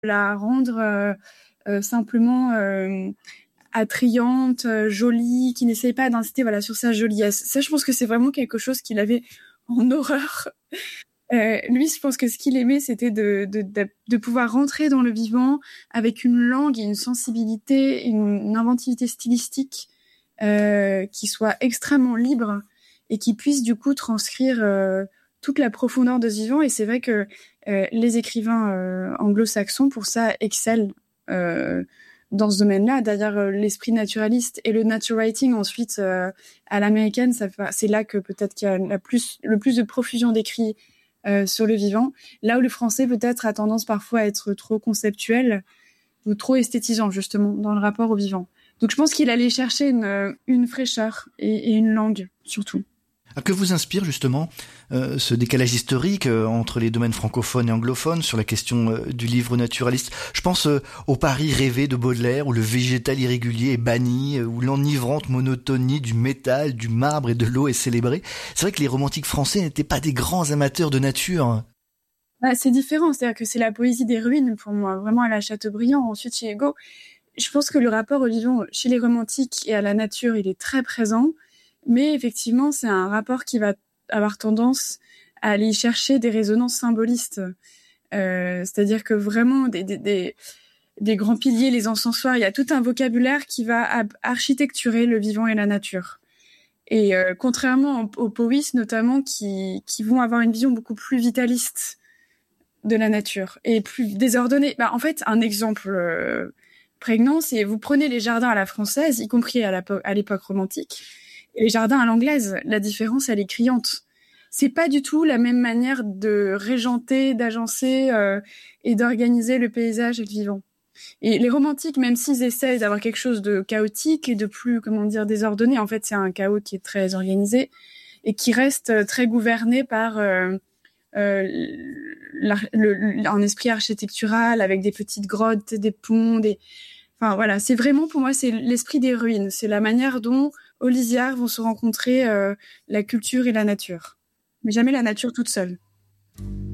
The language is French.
la rendre simplement attrayante, jolie, qui n'essaye pas d'insister sur sa joliesse. Ça, je pense que c'est vraiment quelque chose qu'il avait en horreur. Lui, je pense que ce qu'il aimait, c'était de pouvoir rentrer dans le vivant avec une langue et une sensibilité, une inventivité stylistique qui soit extrêmement libre et qui puisse du coup transcrire toute la profondeur de ce vivant. Et c'est vrai que les écrivains anglo-saxons, pour ça, excellent dans ce domaine-là. D'ailleurs, l'esprit naturaliste et le nature writing, ensuite, à l'américaine, c'est là que peut-être qu'il y a le plus de profusion d'écrits sur le vivant. Là où le français, peut-être, a tendance parfois à être trop conceptuel ou trop esthétisant, justement, dans le rapport au vivant. Donc, je pense qu'il allait chercher une fraîcheur et une langue, surtout. Que vous inspire justement ce décalage historique entre les domaines francophones et anglophones sur la question du livre naturaliste? Je pense au Paris rêvé de Baudelaire, où le végétal irrégulier est banni, où l'enivrante monotonie du métal, du marbre et de l'eau est célébrée. C'est vrai que les romantiques français n'étaient pas des grands amateurs de nature. C'est différent, c'est-à-dire que c'est la poésie des ruines pour moi, vraiment à la Chateaubriand. Ensuite, chez Hugo, je pense que le rapport au vivant chez les romantiques et à la nature, il est très présent. Mais effectivement, c'est un rapport qui va avoir tendance à aller chercher des résonances symbolistes. C'est-à-dire que vraiment, des grands piliers, les encensoirs, il y a tout un vocabulaire qui va architecturer le vivant et la nature. Et contrairement aux poéistes, notamment, qui vont avoir une vision beaucoup plus vitaliste de la nature et plus désordonnée. En fait, un exemple prégnant, c'est vous prenez les jardins à la française, y compris à l'époque romantique, et les jardins à l'anglaise. La différence, elle est criante. C'est pas du tout la même manière de régenter, d'agencer et d'organiser le paysage et le vivant. Et les romantiques, même s'ils essayent d'avoir quelque chose de chaotique et de plus, désordonné, en fait, c'est un chaos qui est très organisé et qui reste très gouverné par un esprit architectural avec des petites grottes, des ponts, Enfin, voilà, c'est vraiment, pour moi, c'est l'esprit des ruines. C'est la manière dont, au lisières, vont se rencontrer la culture et la nature. Mais jamais la nature toute seule.